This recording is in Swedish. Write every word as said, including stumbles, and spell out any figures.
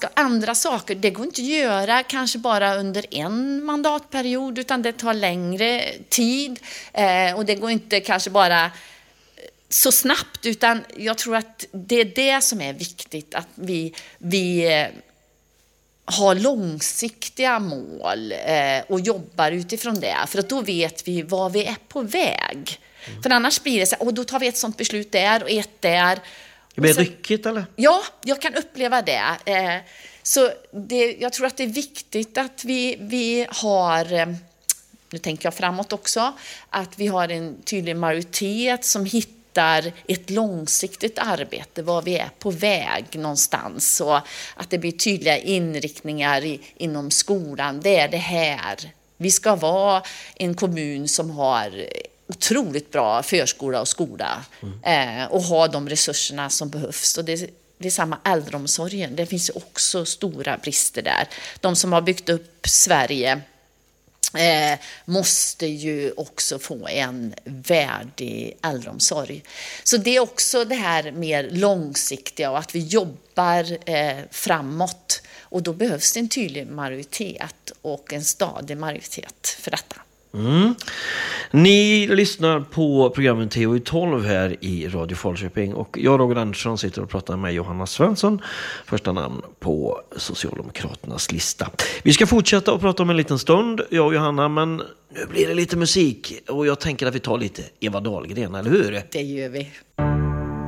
ganska andra saker. Det går inte att göra kanske bara under en mandatperiod, utan det tar längre tid. Eh, och det går inte kanske bara så snabbt, utan jag tror att det är det som är viktigt, att vi, vi eh, har långsiktiga mål eh, och jobbar utifrån det. För att då vet vi var vi är på väg. Mm. För annars blir det så här, och då tar vi ett sånt beslut där och ett där. Det blir ryckigt, eller? Ja, jag kan uppleva det. Eh, så det, jag tror att det är viktigt att vi, vi har, eh, nu tänker jag framåt också, att vi har en tydlig majoritet som hittar ett långsiktigt arbete, var vi är på väg någonstans, och att det blir tydliga inriktningar i, inom skolan. Det är det här. Vi ska vara en kommun som har otroligt bra förskola och skola mm. eh, och ha de resurserna som behövs. Och det, det är samma äldreomsorgen. Det finns också stora brister där. De som har byggt upp Sverige eh, måste ju också få en värdig äldreomsorg. Så det är också det här mer långsiktiga, och att vi jobbar eh, framåt. Och då behövs det en tydlig majoritet och en stadig majoritet för detta. Mm. Ni lyssnar på programmet T O tolv här i Radio Falköping, och jag, Roger Andersson, sitter och pratar med Johanna Svensson, första namn på Socialdemokraternas lista. Vi ska fortsätta att prata om en liten stund, jag och Johanna, men nu blir det lite musik, och jag tänker att vi tar lite Eva Dahlgren, eller hur? Det gör vi.